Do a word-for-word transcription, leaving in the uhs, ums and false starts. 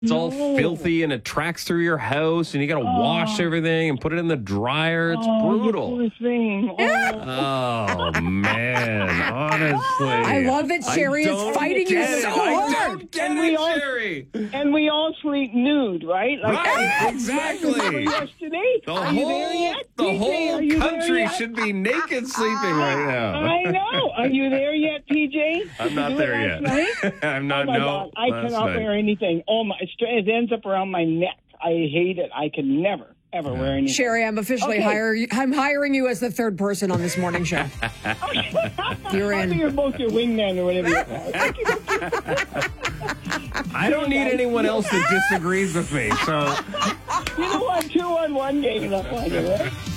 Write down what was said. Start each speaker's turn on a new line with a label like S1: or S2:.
S1: It's all
S2: No.
S1: filthy and it tracks through your house and you got to wash everything and put it in the dryer. It's
S2: Oh, you
S1: brutal.
S2: poor thing. Oh.
S1: Oh, man. Honestly.
S3: I love that Sherry is
S1: don't
S3: fighting you
S1: get it.
S3: so
S1: I
S3: hard.
S1: don't get
S2: And
S1: it,
S2: we all-
S1: Sherry.
S2: And we all sleep nude, right? Like,
S1: Right, exactly.
S2: Yesterday.
S1: The
S2: Are you there
S1: whole,
S2: yet?
S1: the
S2: P J,
S1: whole
S2: are you there
S1: country
S2: yet?
S1: should be naked sleeping right now.
S2: I know. Are you there yet, P J?
S1: I'm
S2: Did
S1: not
S2: you do it
S1: there
S2: last
S1: yet.
S2: night?
S1: I'm
S2: Oh
S1: not,
S2: my
S1: no.
S2: God. I
S1: last
S2: cannot
S1: night.
S2: wear anything. Oh my! It ends up around my neck. I hate it. I can never, ever wear anything.
S3: Sherry, I'm officially
S2: Okay.
S3: hire, I'm hiring you as the third person on this morning show. You're
S2: I
S3: in.
S2: think you're both your wingman or whatever you call it.
S1: I don't need anyone else that disagrees with me. So
S2: You know what? Two on one game enough on you, right?